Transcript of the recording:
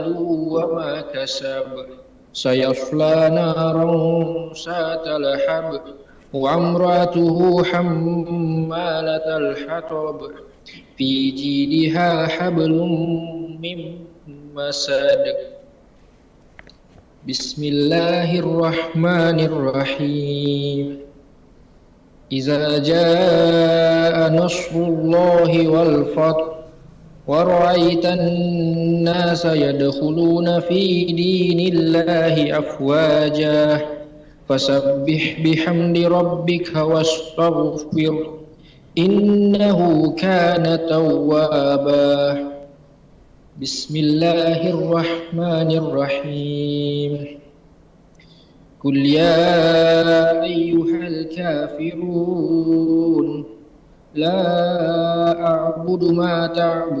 وما كسب سيصلى نارا ذات لهب وامرأته حمالة الحطب في جيدها حبل من مسد. بسم الله الرحمن الرحيم. إذا جاء نصر الله والفتح ورأيت الناس يدخلون في دين الله أفواجا فسبح بحمد ربك واستغفر إنه كان توابا. بسم الله الرحمن الرحيم. قل يا أيها الكافرون لا أعبد ما تعبدون